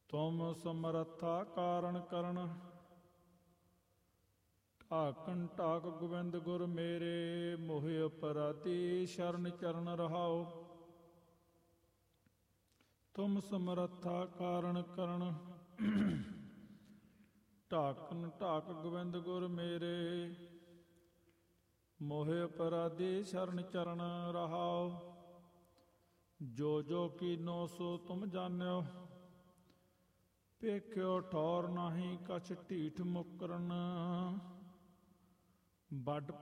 ਤੁਮ ਸਮਰੱਥਾ ਕਾਰਣ ਕਰਨ, ਢਾਕਣ ਢਾਕ ਗੋਬਿੰਦ ਗੁਰ ਮੇਰੇ, ਮੋਹਿ ਅਪਰਾਧੀ ਸ਼ਰਨ ਚਰਨ ਰਹਾਓ। ਤੁਮ ਸਮਰੱਥਾ ਕਾਰਣ ਕਰਨ, ਢਾਕਣ ਢਾਕ ਗੋਬਿੰਦ ਗੁਰ ਮੇਰੇ, ਮੋਹਿ ਅਪਰਾਧੀ ਸ਼ਰਨ ਚਰਨ ਰਹਾਓ। ਜੋ ਜੋ ਕੀਨੋ ਸੋ ਤੁਮ ਜਾਣਿਓ, ਵੇਖਿਓ ਠੌਰ ਨਾਹੀ ਕਛ ਢੀਠ ਮੁਕਰਨ। ਵੱਡ